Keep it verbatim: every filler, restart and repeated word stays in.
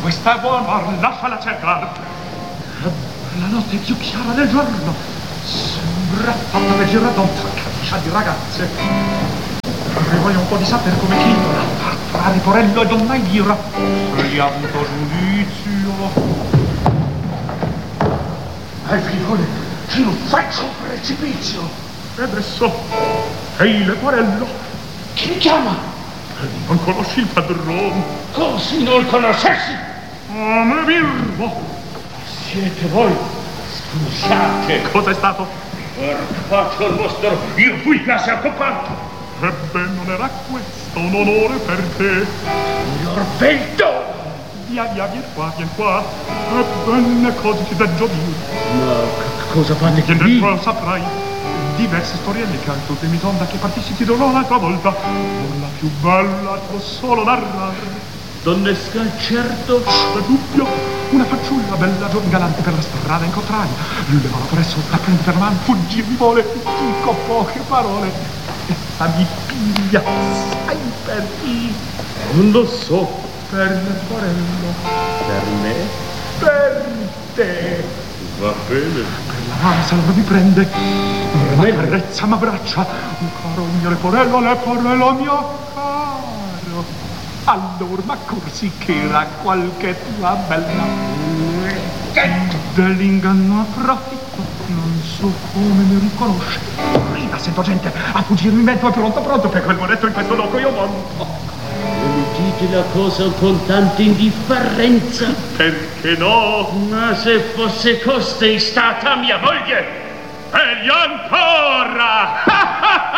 questa è buona, lasciala cercare. La notte è più chiara del giorno. Sembra fatta per giradonta, caccia di ragazze. Vorrei voglio un po' di sapere come titola. Tra Riporello e Donna Elvira. Se gli ha avuto giudizio. Hai figlione, ti non faccio un precipizio. E adesso, ehi Leporello. Chi mi chiama? E non conosci il padrone. Così non conoscessi? Ah, me birbo. Siete voi? Scusate. Cosa è stato? Portato il vostro, io fui quasi occupato. Ebbene, non era questo un onore per te. L'orvello! Via, via, vieni qua, vieni qua. Ebbene, cosa ti deggio dire? Ma cosa fate Che qui? dentro saprai. Diverse storielle che tutte mi sonda che partissi ti dirò un'altra volta. Non la più bella, devo solo narrare. Donnesca, certo. È dubbio. Una fanciulla bella, giovane, galante per la strada incontrai. Lui levava presso, la prende per mano, fuggir mi vuole. Dico poche parole. Essa mi piglia, sai per chi? Non lo so. Per Leporello. Per me? Per te. Va bene. Per la mano se allora mi prende. Ma carezza m'abbraccia. Caro mio Leporello, Leporello mio caro. Allora m'accorsi che era qualche tua bella. Dell'inganno approfitto. Non so come mi riconosce. Prima sento gente a fuggirmi in mezzo, è pronto pronto per quel monetto in questo loco io monto. Mi dite la cosa con tanta indifferenza? Perché no? Ma se fosse costei stata mia moglie, Meglio ancora!